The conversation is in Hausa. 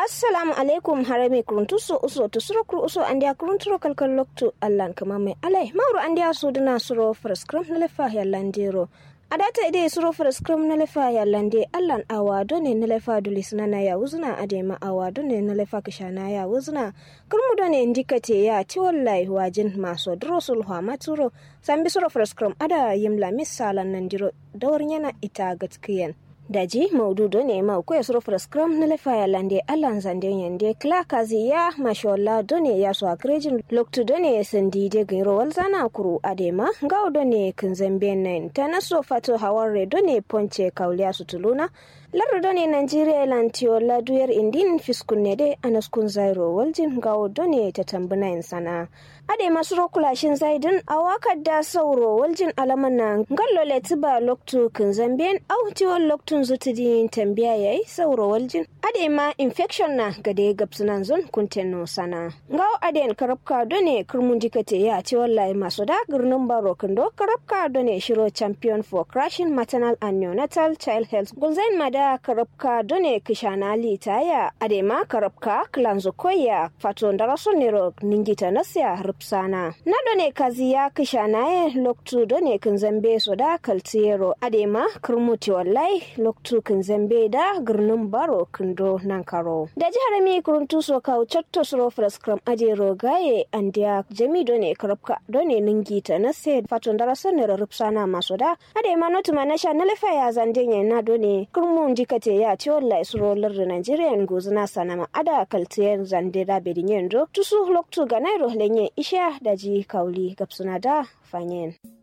Assalamu alaikum harame kuruntuso uso to suro kuru uso andia kurunturo kalkal loktu allan kama mai alai mauru andia suduna suro freskram nalefa ya landero adata ide suro freskram nalefa ya lande allan awado ne nalefa dulisna na ya uzuna adema awado ne nalefa kishana ya uzuna kurmudo ne indikate ya ti wallahi wajin maso drosul hamaturo sambi suro freskram ada yimla misalan nandiro dawrnyana ita gatkiyen daji maududo ne ma ko yasro freskram na lefa ya lande allan zande yande klakazi ya mashallah done ya so akrejin loktu done sandi de giro walzana kuru adema gawo done kinzambe nan tanaso fato haware done ponche kauliya sutuluna lardo done Nigeria lantio la duyar indin fiskunne de anaskun zairo waljin gawo done tatambuna insana adema suro kulashin zaidin awakar da sauro waljin alaman gallo letiba loktu kinzambe au tiwon loktu zutudi tambiya yayi sauro waljin adema infection na gade gapsunan zon kuntenno sana ngaw aden karabka done kurmun dikate ya ci wallahi maso da gurnun baro kando karabka done shiro champion for crashing maternal and neonatal child health gulzain mada karabka done kishana litaya adema karabka klanzo koya fato ndaraso nero ningita nasya rupsana na done kazi ya kishana loktu done kinzambe soda kaltiero adema kurmuti wallahi loktu kinzambe da gurnun baro kando nankaro da jihar mi kuruntu so kawo chatto suro freskram ajero gaye andia jami done karabka done ningita nasya fato ndaraso nero rupsana masoda adema notu manasha nalefa ya zandenye na done kurmun dikate ya ci wallahi suro lar Nigeria ngozuna sanama ada kaltier zandera bedinyenzo tusu loktu ganairo lenye isha daji kauli gapsuna da fanyen